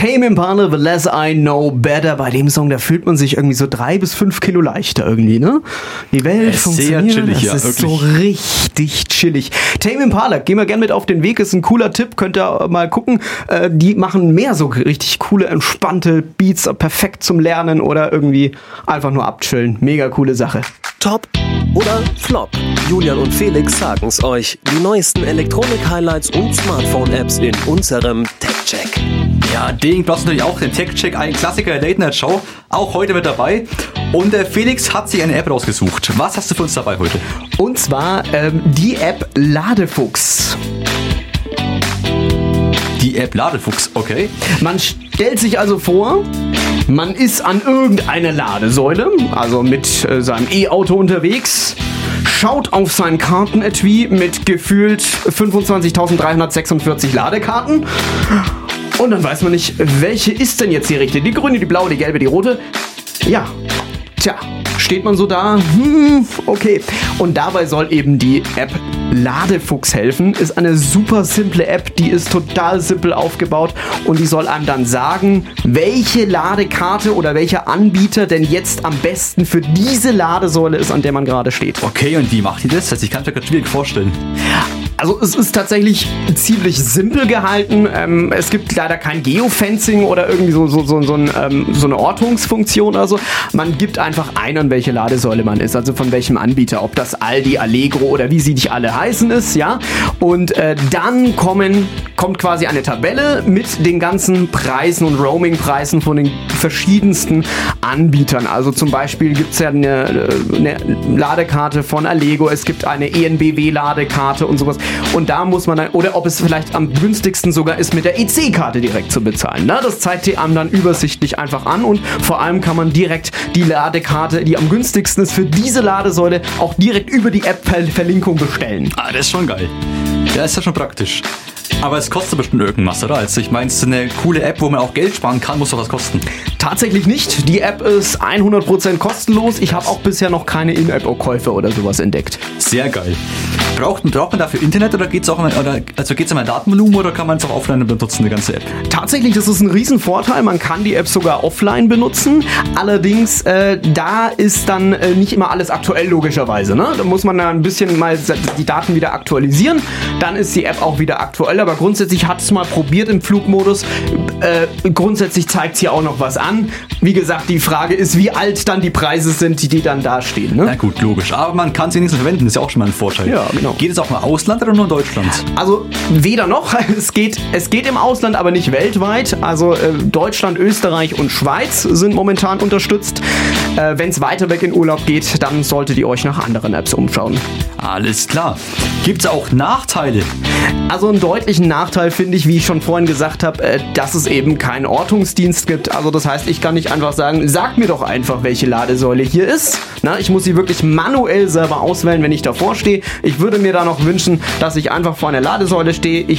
Tame Impala, The Less I Know Better. Bei dem Song, da fühlt man sich irgendwie so 3 bis 5 Kilo leichter irgendwie, ne? Die Welt funktioniert. Sehr chillig, das ist wirklich so richtig chillig. Tame Impala, gehen wir gerne mit auf den Weg, ist ein cooler Tipp, könnt ihr mal gucken. Die machen mehr so richtig coole, entspannte Beats, perfekt zum Lernen oder irgendwie einfach nur abchillen. Mega coole Sache. Top oder Flop? Julian und Felix sagen's euch. Die neuesten Elektronik-Highlights und Smartphone-Apps in unserem Tech-Check. Ja, den brauchst du natürlich auch, den Tech-Check, ein Klassiker der Late-Night-Show, auch heute mit dabei. Und der Felix hat sich eine App rausgesucht. Was hast du für uns dabei heute? Und zwar die App Ladefuchs. Die App Ladefuchs, okay. Man stellt sich also vor, man ist an irgendeiner Ladesäule, also mit seinem E-Auto unterwegs, schaut auf sein Kartenetui mit gefühlt 25.346 Ladekarten und dann weiß man nicht, welche ist denn jetzt die richtige? Die grüne, die blaue, die gelbe, die rote? Ja, tja, steht man so da, okay. Und dabei soll eben die App Ladefuchs helfen. Ist eine super simple App, die ist total simpel aufgebaut und die soll einem dann sagen, welche Ladekarte oder welcher Anbieter denn jetzt am besten für diese Ladesäule ist, an der man gerade steht. Okay, und wie macht die das? Ich kann es mir gerade schwierig vorstellen. Also es ist tatsächlich ziemlich simpel gehalten. Es gibt leider kein Geofencing oder irgendwie so eine Ortungsfunktion oder so. Man gibt einfach ein, an welche Ladesäule man ist, also von welchem Anbieter, ob das Aldi, Allegro oder wie sie nicht alle heißen ist, ja. Und dann kommt quasi eine Tabelle mit den ganzen Preisen und Roaming-Preisen von den verschiedensten Anbietern. Also zum Beispiel gibt es ja eine Ladekarte von Allego, es gibt eine ENBW-Ladekarte und sowas. Und da muss man dann, oder ob es vielleicht am günstigsten sogar ist, mit der EC-Karte direkt zu bezahlen. Ne? Das zeigt die einem dann übersichtlich einfach an und vor allem kann man direkt die Ladekarte, die am günstigsten ist für diese Ladesäule, auch direkt über die App-Verlinkung bestellen. Ah, das ist schon geil. Ja, ist ja schon praktisch. Aber es kostet bestimmt irgendwas, oder? Also ich meine, es ist eine coole App, wo man auch Geld sparen kann, muss doch was kosten. Tatsächlich nicht. Die App ist 100% kostenlos. Ich habe auch bisher noch keine In-App-Käufe oder sowas entdeckt. Sehr geil. Braucht man dafür Internet oder geht's auch um ein Datenvolumen oder kann man es auch offline benutzen, die ganze App? Tatsächlich, das ist ein Riesenvorteil. Man kann die App sogar offline benutzen. Allerdings, da ist dann nicht immer alles aktuell, logischerweise. Ne? Da muss man da ein bisschen mal die Daten wieder aktualisieren. Dann ist die App auch wieder aktuell. Aber grundsätzlich hat es mal probiert im Flugmodus. Grundsätzlich zeigt sie auch noch was an. Wie gesagt, die Frage ist, wie alt dann die Preise sind, die dann da stehen. Ne? Na gut, logisch. Aber man kann sie nicht so verwenden. Das ist ja auch schon mal ein Vorteil. Ja, genau. Geht es auch im Ausland oder nur in Deutschland? Also weder noch. Es geht im Ausland, aber nicht weltweit. Also Deutschland, Österreich und Schweiz sind momentan unterstützt. Wenn es weiter weg in Urlaub geht, dann solltet ihr euch nach anderen Apps umschauen. Alles klar. Gibt es auch Nachteile? Also einen deutlichen Nachteil finde ich, wie ich schon vorhin gesagt habe, dass es eben keinen Ortungsdienst gibt. Also das heißt, ich kann nicht einfach sagen, sag mir doch einfach, welche Ladesäule hier ist. Na, ich muss sie wirklich manuell selber auswählen, wenn ich davor stehe. Ich würde mir da noch wünschen, dass ich einfach vor einer Ladesäule stehe.